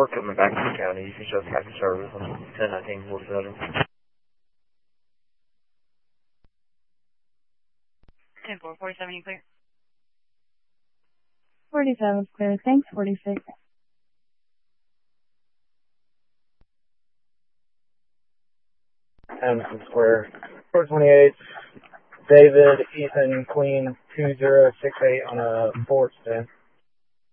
4 coming back to the county. You can show captain service on 101947. 10-4, you clear? 47 clear. Thanks, 46. Hamilton Square. 428. David, Ethan, Queen, 2068 on a Fort stand.